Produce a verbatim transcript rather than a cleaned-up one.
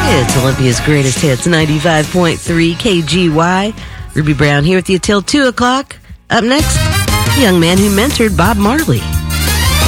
It's Olympia's greatest hits, ninety-five point three K G Y. Ruby Brown here with you till two o'clock. Up next, the young man who mentored Bob Marley.